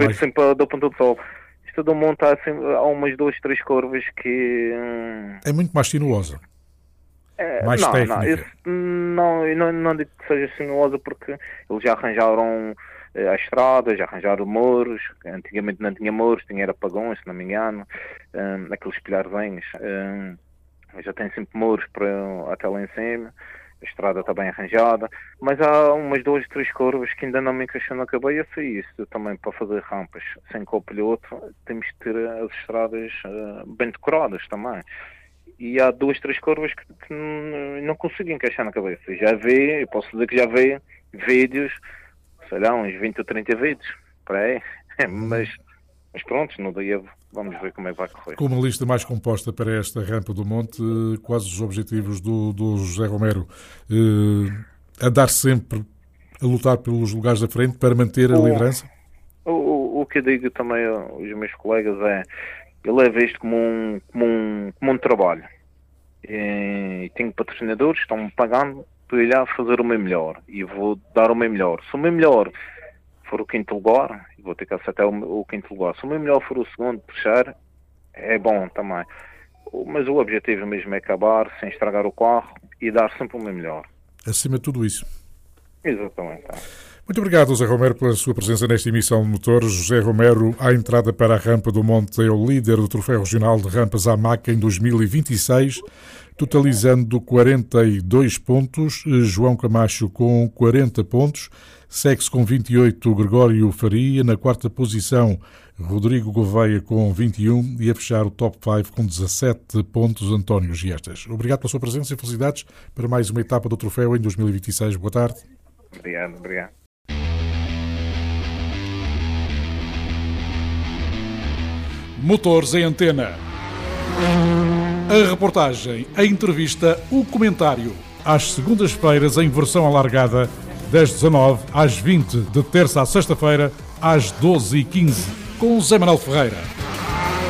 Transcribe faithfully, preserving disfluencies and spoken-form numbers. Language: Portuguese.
Mais... sempre do ponto do sol. Isto do monte há, sempre, há umas duas, três curvas que... Hum... É muito mais sinuosa. É, mais não, técnica. Não, isso, não, eu não, não digo que seja sinuosa porque eles já arranjaram eh, a estrada, já arranjaram muros. Antigamente não tinha muros, tinha era apagões, se não me engano. Um, aqueles pilharzinhos. Um, já tem sempre muros para, até lá em cima. A estrada está bem arranjada, mas há umas duas, três curvas que ainda não me encaixam na cabeça e isso também para fazer rampas sem copiloto temos que ter as estradas uh, bem decoradas também. E há duas, três curvas que, que não consigo encaixar na cabeça. Já vi, eu posso dizer que já vi vídeos, sei lá, uns vinte ou trinta vídeos, para aí, mas... Mas pronto, no dia vamos ver como é que vai correr. Com uma lista mais composta para esta rampa do monte, quais os objetivos do, do José Romero? Eh, andar sempre a lutar pelos lugares da frente para manter a o, liderança? O, o, o que eu digo também aos meus colegas é, eu levo isto como um, como um, como um trabalho. E tenho patrocinadores que estão-me pagando para ir lá fazer o meu melhor. E vou dar o meu melhor. Se o meu melhor for o quinto lugar, vou ter que acertar o, o quinto lugar. Se o meu melhor for o segundo, puxar, é bom também. Mas o objetivo mesmo é acabar sem estragar o carro e dar sempre o meu melhor. Acima de tudo isso. Exatamente. Muito obrigado, José Romero, pela sua presença nesta emissão de motores. José Romero, à entrada para a Rampa do Monte, é o líder do Troféu Regional de Rampas à Maca em dois mil e vinte e seis, totalizando quarenta e dois pontos. João Camacho com quarenta pontos. Segue-se com vinte e oito Gregório Faria. Na quarta posição, Rodrigo Gouveia com vinte e um. E a fechar o top cinco com dezassete pontos, António Giestas. Obrigado pela sua presença e felicidades para mais uma etapa do troféu em dois mil e vinte e seis. Boa tarde. Obrigado, obrigado. Motores em Antena. A reportagem, a entrevista, o comentário. Às segundas-feiras em versão alargada, das dezanove às vinte, de terça à sexta-feira, às doze e quinze, com Zé Manuel Ferreira.